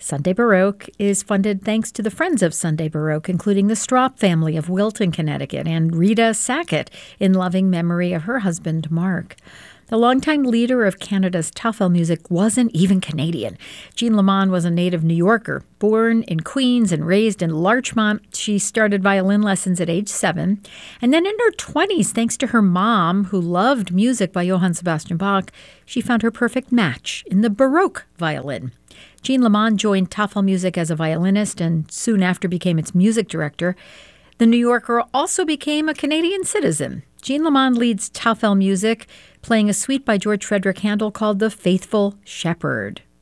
Sunday Baroque is funded thanks to the Friends of Sunday Baroque, including the Stroup family of Wilton, Connecticut, and Rita Sackett, in loving memory of her husband, Mark. The longtime leader of Canada's Taufel music wasn't even Canadian. Jean Lamond was a native New Yorker. Born in Queens and raised in Larchmont, she started violin lessons at age 7. And then in her 20s, thanks to her mom, who loved music by Johann Sebastian Bach, she found her perfect match in the Baroque violin. Jean Lamond joined Taufel Music as a violinist and soon after became its music director. The New Yorker also became a Canadian citizen. Jean Lamond leads Taufel Music, playing a suite by George Frederick Handel called The Faithful Shepherd.